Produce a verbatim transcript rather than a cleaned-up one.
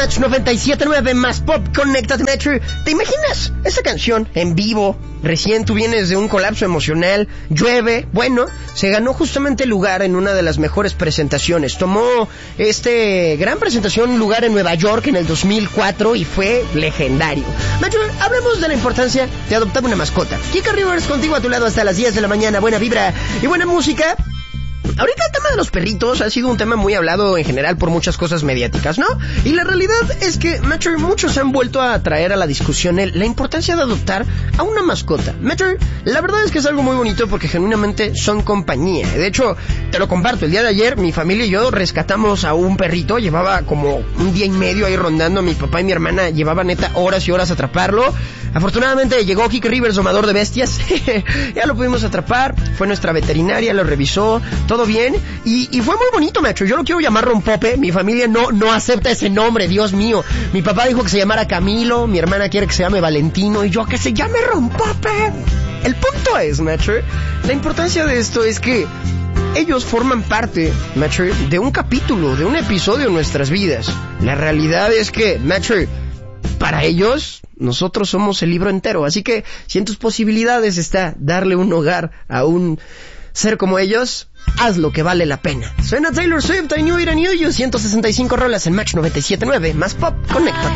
Match noventa y siete punto nueve más Pop, conéctate, Metro. ¿Te imaginas esa canción en vivo? Recién tú vienes de un colapso emocional, llueve, bueno, se ganó justamente lugar en una de las mejores presentaciones. Tomó este gran presentación lugar en Nueva York en el dos mil cuatro y fue legendario. Metro, hablemos de la importancia de adoptar una mascota. Kika Rivers contigo a tu lado hasta las diez de la mañana, buena vibra y buena música. Ahorita el tema de los perritos ha sido un tema muy hablado en general por muchas cosas mediáticas, ¿no? Y la realidad es que, Metro, muchos han vuelto a traer a la discusión el, la importancia de adoptar a una mascota. Metro, la verdad es que es algo muy bonito porque genuinamente son compañía. De hecho, te lo comparto, el día de ayer mi familia y yo rescatamos a un perrito, llevaba como un día y medio ahí rondando, mi papá y mi hermana llevaban neta horas y horas a atraparlo. Afortunadamente llegó Kike Rivers, domador de bestias, ya lo pudimos atrapar, fue nuestra veterinaria, lo revisó, todo bien, y, y fue muy bonito, macho. Yo lo quiero llamar Rompope, mi familia no, no acepta ese nombre, Dios mío. Mi papá dijo que se llamara Camilo, mi hermana quiere que se llame Valentino, y yo que se llame Rompope. El punto es, macho, la importancia de esto es que ellos forman parte, macho, de un capítulo, de un episodio en nuestras vidas. La realidad es que, macho, para ellos, nosotros somos el libro entero. Así que, si en tus posibilidades está darle un hogar a un ser como ellos, haz lo que vale la pena. Suena Taylor Swift, I Knew It, I Knew You, ciento sesenta y cinco rolas en Match noventa y siete punto nueve, más Pop, conéctate.